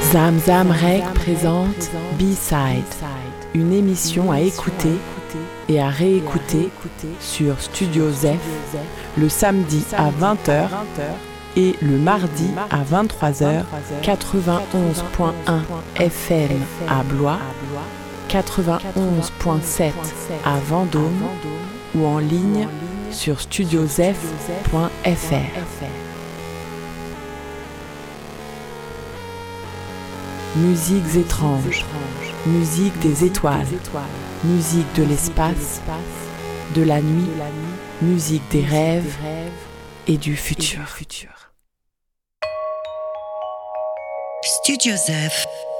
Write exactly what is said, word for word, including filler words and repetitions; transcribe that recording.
Zam Zam Rec présente B-Side, une émission à écouter et à réécouter sur Studio Zef le samedi à vingt heures et le mardi à vingt-trois heures, quatre-vingt-onze point un F M à Blois, quatre-vingt-onze point sept à Vendôme ou en ligne sur studiozef point f r. Musiques étranges, musique des étoiles, musique de l'espace, de la nuit, musique des rêves et du futur. Studio Zef